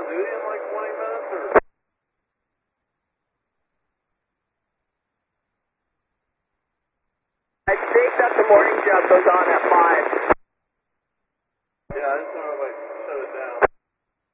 duty in like 20 minutes? Or? I think that the morning job goes on at 5.